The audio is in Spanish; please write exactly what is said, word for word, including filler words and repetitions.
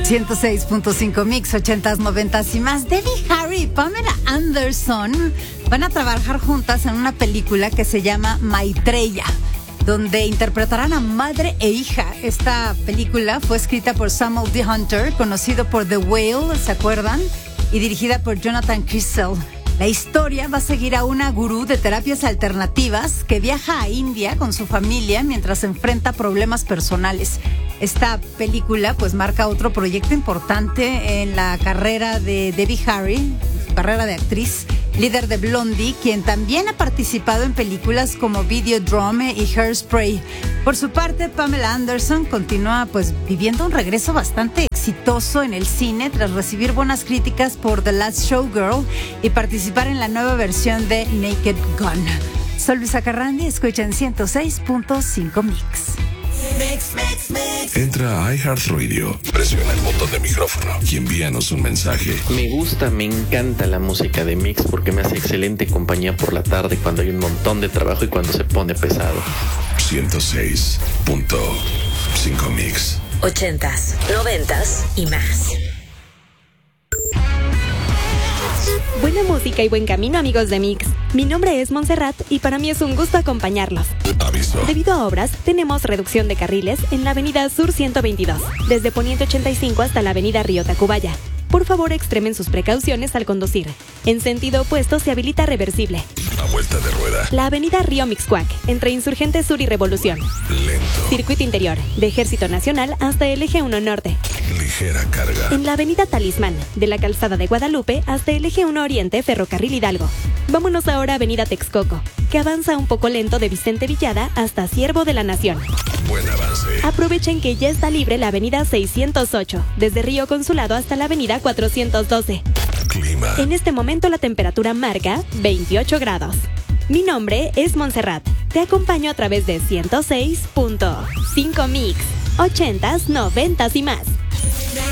ciento seis punto cinco Mix, ochentas, noventas y más. Debbie Harry y Pamela Anderson van a trabajar juntas en una película que se llama Maitreya, donde interpretarán a madre e hija. Esta película fue escrita por Samuel D. Hunter, conocido por The Whale, ¿se acuerdan? Y dirigida por Jonathan Crystal. La historia va a seguir a una gurú de terapias alternativas que viaja a India con su familia mientras enfrenta problemas personales. Esta película pues marca otro proyecto importante en la carrera de Debbie Harry, su carrera de actriz, líder de Blondie, quien también ha participado en películas como Videodrome y Hairspray. Por su parte, Pamela Anderson continúa pues viviendo un regreso bastante exitoso en el cine tras recibir buenas críticas por The Last Showgirl y participar en la nueva versión de Naked Gun. Soy Luisa Carrandi, escuchen ciento seis punto cinco Mix. Mix, mix, mix. Entra a iHeartRadio, presiona el botón de micrófono y envíanos un mensaje. Me gusta, me encanta la música de Mix porque me hace excelente compañía por la tarde cuando hay un montón de trabajo y cuando se pone pesado. ciento seis punto cinco Mix. Ochentas, noventas y más. Buena música y buen camino, amigos de Mix. Mi nombre es Montserrat y para mí es un gusto acompañarlos. Aviso. Debido a obras, tenemos reducción de carriles en la avenida Sur ciento veintidós, desde Poniente ochenta y cinco hasta la avenida Río Tacubaya. Por favor, extremen sus precauciones al conducir. En sentido opuesto se habilita reversible. A vuelta de rueda. La avenida Río Mixcoac, entre Insurgente Sur y Revolución. Lento. Circuito interior, de Ejército Nacional hasta el Eje uno Norte. Ligera carga. En la avenida Talismán, de la Calzada de Guadalupe hasta el Eje uno Oriente, Ferrocarril Hidalgo. Vámonos ahora a avenida Texcoco, que avanza un poco lento de Vicente Villada hasta Ciervo de la Nación. Buen avance. Aprovechen que ya está libre la avenida seiscientos ocho, desde Río Consulado hasta la avenida cuatrocientos doce. Clima. En este momento la temperatura marca veintiocho grados. Mi nombre es Montserrat. Te acompaño a través de ciento seis punto cinco Mix, ochentas, noventas y más.